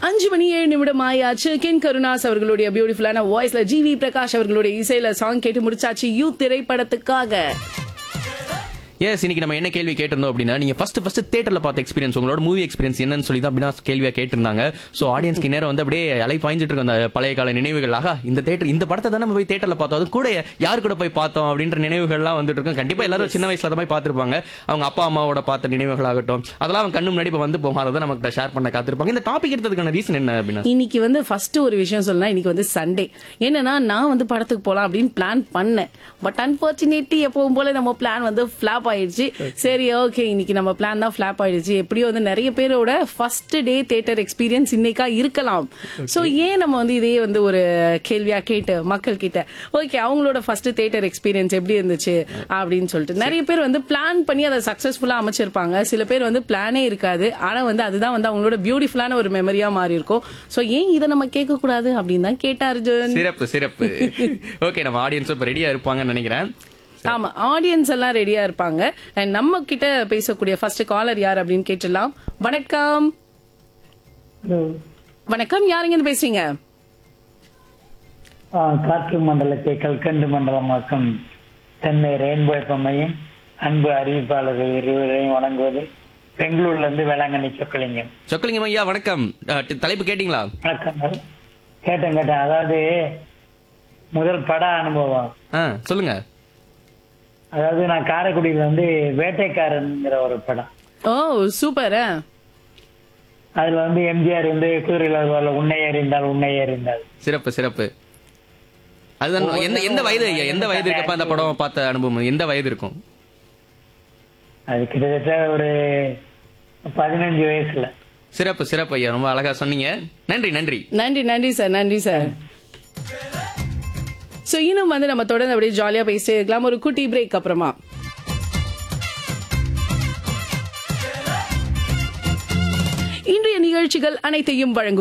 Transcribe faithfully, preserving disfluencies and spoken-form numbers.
அஞ்சு மணி ஏழு நிமிடம் ஆயாச்சு. கின் கருணாஸ் அவர்களுடைய பியூட்டிஃபுல்லான வாய்ஸ்ல ஜி வி பிரகாஷ் அவர்களுடைய இசையில சாங் கேட்டு முடிச்சாச்சு யூத் திரைப்படத்துக்காக. எஸ், இன்னைக்கு நம்ம என்ன கேள்வி கேட்டிருந்தோம் அப்படின்னா, நீங்க ஃபர்ஸ்ட் ஃபர்ஸ்ட் தியேட்டர்ல பார்த்த எக்ஸ்பீரியன்ஸ், உங்களோட மூவி எக்ஸ்பீரியன்ஸ் என்னன்னு சொல்லி தான் அப்படின்னா கேள்வியா கேட்டிருந்தாங்க. சோ ஆடியன்ஸ்க்கு நேரம் வந்து அப்படியே அலை பாய்ஞ்சிட்டு இருக்க அந்த பழைய கால நினைவுகள். ஆகா, இந்த தியேட்டர் இந்த படத்தை தான் நம்ம போய் தியேட்டர்ல பார்த்தோம், அது கூட யார் கூட போய் பார்த்தோம் அப்படின்ற நினைவுகள்லாம் வந்துட்டு இருக்கும். கண்டிப்பா எல்லாரும் சின்ன வயசுல தான் போய் பார்த்திருப்பாங்க. அவங்க அப்பா அம்மாவோட பார்த்த நினைவுகள் ஆகட்டும், அதெல்லாம் அவங்க கண்ணு முன்னாடி இப்ப வந்து போகாத நமக்கு ஷேர் பண்ண காத்திருப்பாங்க. இந்த டாபிக் எடுத்ததுக்கான ரீசன் என்ன அப்படின்னா, இன்னைக்கு வந்து ஃபர்ஸ்ட் ஒரு விஷயம் சொல்லலாம். இன்னைக்கு வந்து சண்டே. என்னன்னா நான் வந்து படத்துக்கு போலாம் அப்படின்னு பிளான் பண்ணேன். பட் அன்பார்ச்சுனேட்லி எப்பவும் போல நம்ம பிளான் வந்து ஃபிளாப் ஆயிடுச்சு. சரி, ஓகே, இன்னைக்கு நம்ம பிளான் தான் ஃபிளாப் ஆயிடுச்சு. எப்படியோ வந்து நிறைய பேரோட ஃபர்ஸ்ட் டே தியேட்டர் எக்ஸ்பீரியன்ஸ் இன்னைக்கா இருக்கலாம். சோ ஏன் நம்ம வந்து இதே வந்து ஒரு கேள்வியா கேட்டு மக்கள் கிட்ட ஓகே அவங்களோட ஃபர்ஸ்ட் தியேட்டர் எக்ஸ்பீரியன்ஸ் எப்படி இருந்துச்சு அப்படின்னு சொல்லிட்டு நிறைய பேர் வந்து பிளான் பண்ணி அதை சக்சஸ்ஃபுல்லா அமைச்சிருப்பாங்க. சில பேர் வந்து பிளானே இருக்காது, ஆனா வந்து அதுதான் வந்து அவங்களோட பியூட்டிஃபுல்லான ஒரு மெமரியா மாறி இருக்கும். சோ ஏன் இதை நம்ம கேட்க கூடாது அப்படின்னு தான் கேட்டா அர்ஜுன். சிறப்பு சிறப்பு. ஓகே, நம்ம ஆடியன்ஸ் இப்ப ரெடியா இருப்பாங்கன்னு நினைக்கிறேன். ஆமா, ஆடியன்ஸ் எல்லாம் ரெடியா இருப்பாங்க. அண்ட் நம்ம கிட்ட பேசக்கூடிய ஃபர்ஸ்ட் காலர் யார் அப்படின்னு கேட்டுடலாம். வணக்கம். வணக்கம், யாருங்க பேசுறீங்க? காற்று மண்டலத்தை கல்கண்டு மண்டலமாக்கும் தென்னை ரெயின்போ எஃப்எம்மையும் அன்பு அறிவிப்பாளர்கள் இருவரையும் வழங்குவது பெங்களூர்ல இருந்து வேளாங்கண்ணி சொக்கலிங்கம். சொக்கலிங்கம் ஐயா வணக்கம். தலைப்பு கேட்டீங்களா? வணக்கம். கேட்டேன் கேட்டேன் அதாவது முதல் பட அனுபவம். சொல்லுங்க. அதாவது நான் காரைக்குடியில வந்து வேட்டைக்காரன்ங்கிற ஒரு படம். ஓ சூப்பர். அதுல வந்து எம்ஜிஆர் வந்து குதிரையில உன்னை எறிந்தால் உன்னை எறிந்தால். சிறப்பு சிறப்பு. அதுதான். எந்த எந்த வயது ஐயா, எந்த வயது இருக்கப்ப அந்த படம் பார்த்த அனுபவம் எந்த வயது இருக்கும்? அது கிட்டத்தட்ட ஒரு பதினஞ்சு வயசுல. சிறப்பு சிறப்பு ஐயா, ரொம்ப அழகா சொன்னீங்க. நன்றி நன்றி நன்றி நன்றி சார், நன்றி சார். சோ இன்னும் வந்து நம்ம தொடர்ந்து அப்படியே ஜாலியா பேசிட்டே இருக்கலாம் ஒரு குட்டி பிரேக் அப்புறமா. இன்றைய நிகழ்ச்சிகள் அனைத்தையும் வழங்கும்